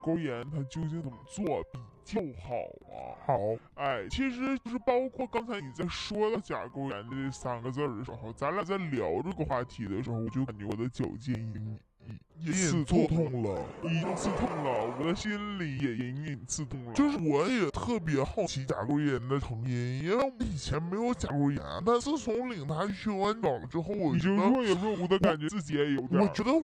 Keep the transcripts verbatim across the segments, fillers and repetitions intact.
沟炎它究竟怎么做比较好啊？ 好， 哎，其实就是包括刚才你在说到甲沟炎这三个字的时候，咱俩在聊这个话题的时候，我就感觉我的脚尖已经隐隐作痛了， 已经刺痛了，我的心里也隐隐刺痛了。 就是我也特别好奇甲沟炎的成因，因为我以前没有甲沟炎，但自从领他去完脚了之后，我你就若有若无的感觉自己也有点。 我觉得。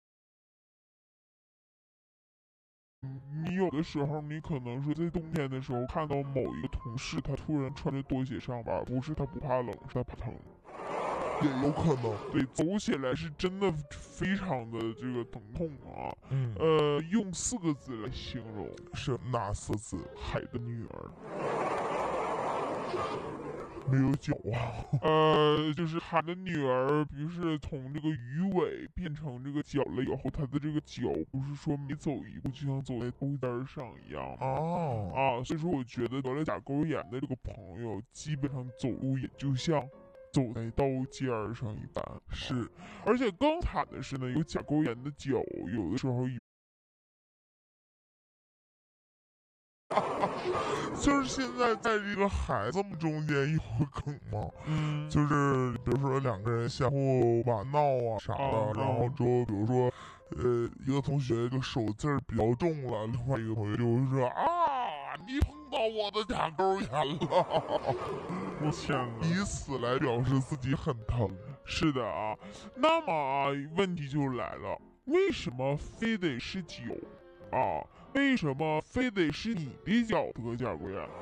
你有的时候，你可能是在冬天的时候看到某一个同事，他突然穿着拖鞋上班，不是他不怕冷，是他怕疼， 也有可能。 对，走起来是真的非常的这个疼痛啊。 嗯， 呃，用四个字来形容， 是哪四个字？ 海的女儿。 没有脚啊， 呃，就是海的女儿，比如是从这个鱼尾变成这个脚了以后，她的这个脚不是说每走一步就像走在沟尖上一样哦啊，所以说我觉得得了甲沟炎的这个朋友，基本上走路也就像走在刀尖上一般。 是， 而且更惨的是呢，有甲沟炎的脚，有的时候就是现在在这个孩子们中间有个梗嘛， 嗯， 就是比如说两个人相互玩闹啊啥的， 哦、 然后之后比如说，呃，一个同学这个手劲儿比较重了，另外一个同学就说啊，你碰到我的甲沟炎了， 我天哪， 以此来表示自己很疼。 是的啊，那么啊，问题就来了，为什么非得是酒啊？为什么非得是你的脚得甲沟炎？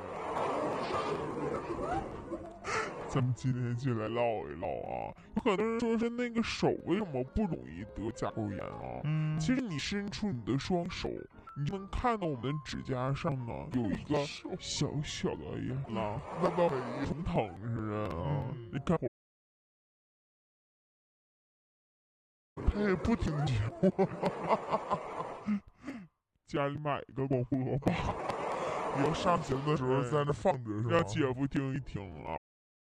咱们今天就来唠一唠啊。有很多人说是那个手为什么不容易得甲沟炎啊？ 嗯， 其实你伸出你的双手，你就能看到我们指甲上呢有一个小小的炎了， 那倒没有， 很疼是不是啊？ 嗯、 你看我。 他也不听节目， 家里买一个广播吧， 以后上节目的时候在那放着是吧？ 让姐夫听一听啊。